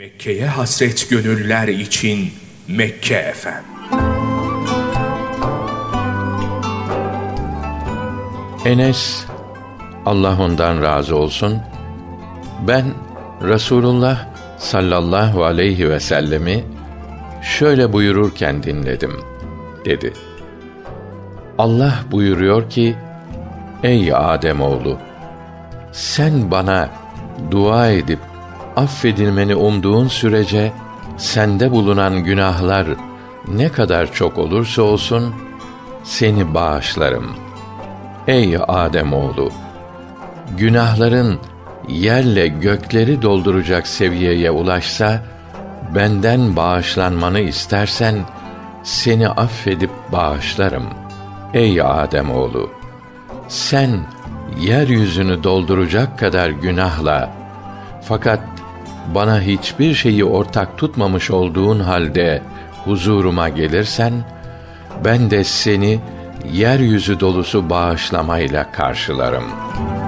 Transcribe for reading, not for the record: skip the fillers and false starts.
Mekke'ye hasret gönüller için Mekke FM. Enes, Allah ondan razı olsun, ben Resulullah sallallahu aleyhi ve sellemi şöyle buyururken dinledim, dedi. Allah buyuruyor ki, ey Ademoğlu, sen bana dua edip affedilmeni umduğun sürece sende bulunan günahlar ne kadar çok olursa olsun seni bağışlarım. Ey Ademoğlu, günahların yerle gökleri dolduracak seviyeye ulaşsa, benden bağışlanmanı istersen seni affedip bağışlarım. Ey Ademoğlu, sen yeryüzünü dolduracak kadar günahla, fakat bana hiçbir şeyi ortak tutmamış olduğun halde huzuruma gelirsen, ben de seni yeryüzü dolusu bağışlamayla karşılarım.